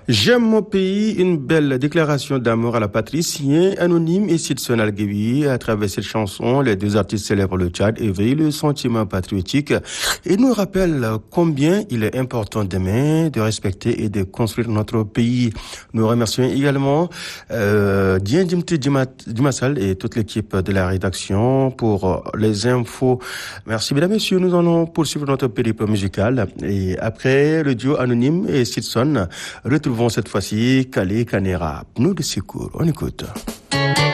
J'aime mon pays, une belle déclaration d'amour à la patrie signée Anonyme et Sidson Al-Guewi. À travers cette chanson, les deux artistes célèbres le Tchad éveillent le sentiment patriotique et nous rappellent combien il est important d'aimer, de respecter et de construire notre pays. Nous remercions également Dien Dimti Dimassal et toute l'équipe de la rédaction pour les infos. Merci mesdames et messieurs, nous allons poursuivre notre périple musical et après le duo Anonyme et Sidson, retrouvons cette fois-ci Kale Kanera, pneu de secours. On écoute.